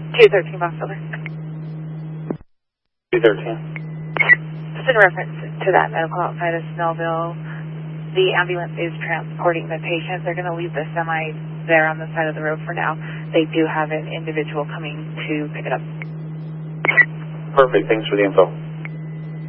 213 box over. 213. Just in reference to that medical outside of Snellville, the ambulance is transporting the patient. They're going to leave the semi there on the side of the road for now. They do have an individual coming to pick it up. Perfect. Thanks for the info.